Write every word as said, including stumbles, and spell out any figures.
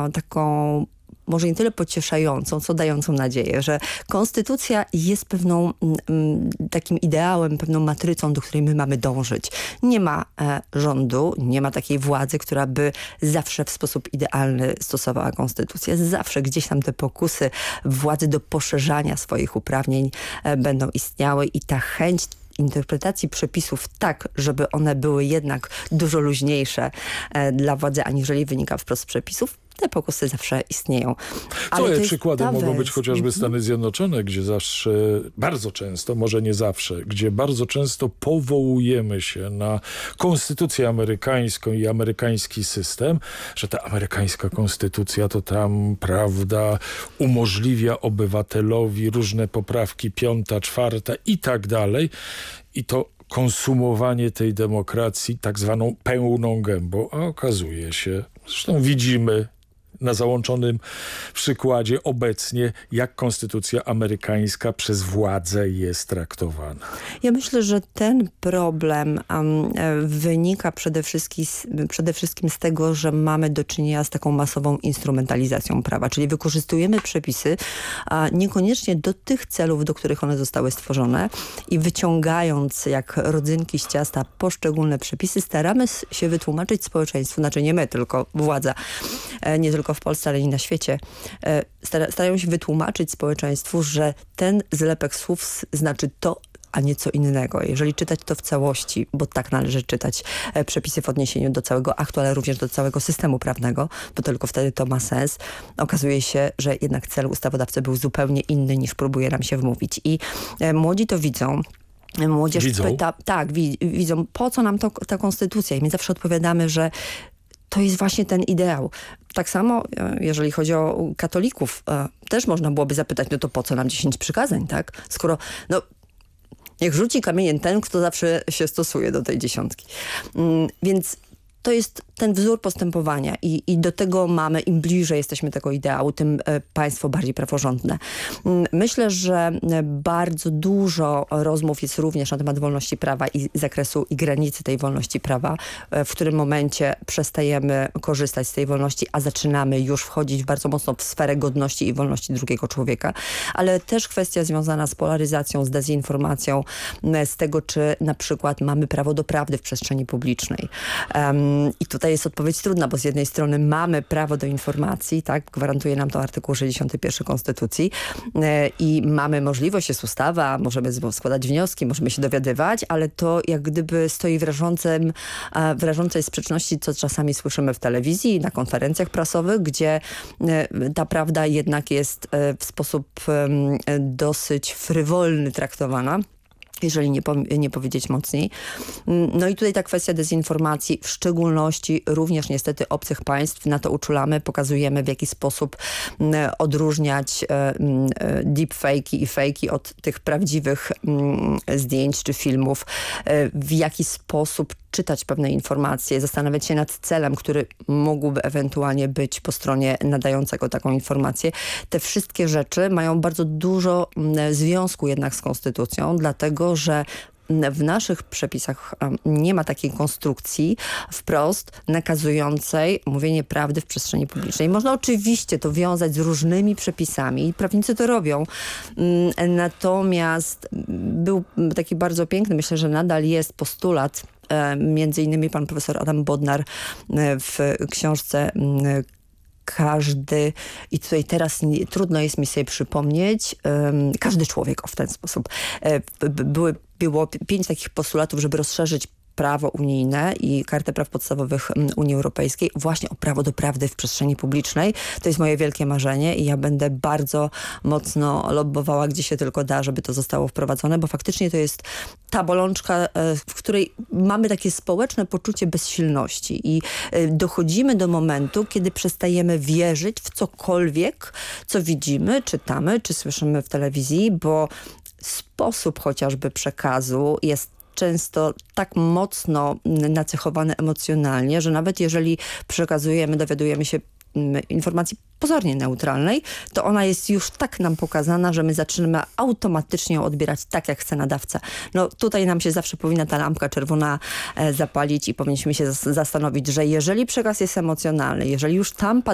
a, taką może nie tyle pocieszającą, co dającą nadzieję, że konstytucja jest pewną m, takim ideałem, pewną matrycą, do której my mamy dążyć. Nie ma e, rządu, nie ma takiej władzy, która by zawsze w sposób idealny stosowała konstytucję. Zawsze gdzieś tam te pokusy władzy do poszerzania swoich uprawnień e, będą istniały i ta chęć interpretacji przepisów tak, żeby one były jednak dużo luźniejsze e, dla władzy, aniżeli wynika wprost z przepisów, te pokusy zawsze istnieją. Ale to przykładem mogą być chociażby Stany Zjednoczone, gdzie zawsze, bardzo często, może nie zawsze, gdzie bardzo często powołujemy się na konstytucję amerykańską i amerykański system, że ta amerykańska konstytucja to tam, prawda, umożliwia obywatelowi różne poprawki, piąta, czwarta i tak dalej. I to konsumowanie tej demokracji tak zwaną pełną gębą, a okazuje się, zresztą widzimy na załączonym przykładzie obecnie, jak konstytucja amerykańska przez władzę jest traktowana. Ja myślę, że ten problem um, wynika przede wszystkim, przede wszystkim z tego, że mamy do czynienia z taką masową instrumentalizacją prawa, czyli wykorzystujemy przepisy a niekoniecznie do tych celów, do których one zostały stworzone i wyciągając jak rodzynki z ciasta poszczególne przepisy, staramy się wytłumaczyć społeczeństwu, znaczy nie my, tylko władza, nie tylko w Polsce, ale i na świecie, starają się wytłumaczyć społeczeństwu, że ten zlepek słów znaczy to, a nie co innego. Jeżeli czytać to w całości, bo tak należy czytać przepisy w odniesieniu do całego aktu, ale również do całego systemu prawnego, bo tylko wtedy to ma sens, okazuje się, że jednak cel ustawodawcy był zupełnie inny, niż próbuje nam się wmówić. I młodzi to widzą. Młodzież widzą? pyta, tak, wi widzą, po co nam to, ta konstytucja? I my zawsze odpowiadamy, że to jest właśnie ten ideał. Tak samo, jeżeli chodzi o katolików, też można byłoby zapytać, no to po co nam dziesięć przykazań, tak? Skoro, no, niech rzuci kamieniem ten, kto zawsze się stosuje do tej dziesiątki. Więc to jest ten wzór postępowania i, i do tego mamy, im bliżej jesteśmy tego ideału, tym e, państwo bardziej praworządne. Myślę, że bardzo dużo rozmów jest również na temat wolności prawa i zakresu i granicy tej wolności prawa, e, w którym momencie przestajemy korzystać z tej wolności, a zaczynamy już wchodzić bardzo mocno w sferę godności i wolności drugiego człowieka. Ale też kwestia związana z polaryzacją, z dezinformacją, z tego, czy na przykład mamy prawo do prawdy w przestrzeni publicznej. Um, I tutaj jest odpowiedź trudna, bo z jednej strony mamy prawo do informacji, tak, gwarantuje nam to artykuł sześćdziesiąty pierwszy Konstytucji e, i mamy możliwość, jest ustawa, możemy składać wnioski, możemy się dowiadywać, ale to jak gdyby stoi w rażącym, e, w rażącej sprzeczności, co czasami słyszymy w telewizji, na konferencjach prasowych, gdzie e, ta prawda jednak jest e, w sposób e, dosyć frywolny traktowana, jeżeli nie, po, nie powiedzieć mocniej. No i tutaj ta kwestia dezinformacji, w szczególności również niestety obcych państw, na to uczulamy, pokazujemy w jaki sposób odróżniać deepfake'i i fake'i od tych prawdziwych zdjęć czy filmów, w jaki sposób czytać pewne informacje, zastanawiać się nad celem, który mógłby ewentualnie być po stronie nadającego taką informację. Te wszystkie rzeczy mają bardzo dużo związku jednak z konstytucją, dlatego że w naszych przepisach nie ma takiej konstrukcji wprost nakazującej mówienie prawdy w przestrzeni publicznej. Można oczywiście to wiązać z różnymi przepisami i prawnicy to robią. Natomiast był taki bardzo piękny, myślę, że nadal jest postulat, między innymi pan profesor Adam Bodnar w książce Każdy, i tutaj teraz nie, trudno jest mi sobie przypomnieć, um, każdy człowiek o w ten sposób. E, były, było pięć takich postulatów, żeby rozszerzyć prawo unijne i Kartę Praw Podstawowych Unii Europejskiej właśnie o prawo do prawdy w przestrzeni publicznej. To jest moje wielkie marzenie i ja będę bardzo mocno lobbowała, gdzie się tylko da, żeby to zostało wprowadzone, bo faktycznie to jest ta bolączka, w której mamy takie społeczne poczucie bezsilności i dochodzimy do momentu, kiedy przestajemy wierzyć w cokolwiek, co widzimy, czytamy, czy słyszymy w telewizji, bo sposób chociażby przekazu jest często tak mocno nacechowane emocjonalnie, że nawet jeżeli przekazujemy, dowiadujemy się informacji pozornie neutralnej, to ona jest już tak nam pokazana, że my zaczynamy automatycznie ją odbierać tak, jak chce nadawca. No tutaj nam się zawsze powinna ta lampka czerwona e, zapalić i powinniśmy się zas zastanowić, że jeżeli przekaz jest emocjonalny, jeżeli już tam pada